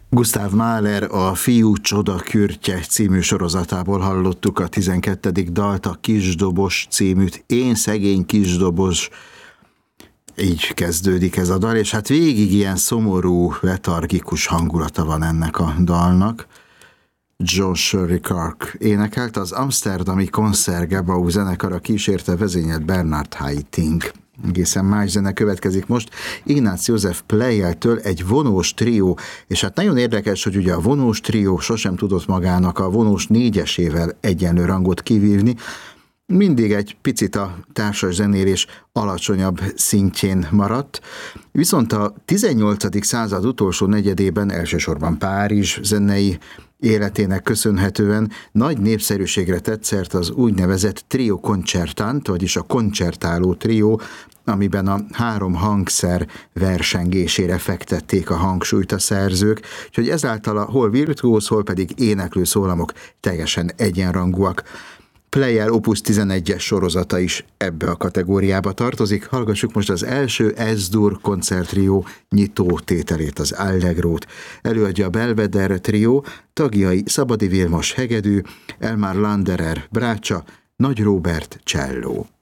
Gustav Mahler a Fiú csoda kürtje című sorozatából hallottuk a 12. dalt, a Kisdobos címűt. Én szegény kisdobos, így kezdődik ez a dal, és hát végig ilyen szomorú, letargikus hangulata van ennek a dalnak. John Shirley Clarke énekelt, az amszterdami Concertgebouw zenekara kísérte, vezényelt Bernard Haitink. Egészen más zene következik most, Ignác József Pleyeltől egy vonós trió, és hát nagyon érdekes, hogy ugye a vonós trió sosem tudott magának a vonós négyesével egyenlő rangot kivívni, mindig egy picit a társas zenélés alacsonyabb szintjén maradt, viszont a 18. század utolsó negyedében, elsősorban Párizs zenei életének köszönhetően nagy népszerűségre tett szert az úgynevezett trio concertant, vagyis a koncertáló trió, amiben a három hangszer versengésére fektették a hangsúlyt a szerzők, úgyhogy ezáltal a hol virtuóz, hol pedig éneklő szólamok teljesen egyenrangúak. Pleyel Opus 11-es sorozata is ebbe a kategóriába tartozik. Hallgassuk most az első S-dur koncerttrió nyitó tételét, az Allegrót. Előadja a Belvedere trió, tagjai Szabadi Vilmos hegedű, Elmar Landerer brácsa, Nagy Róbert cselló.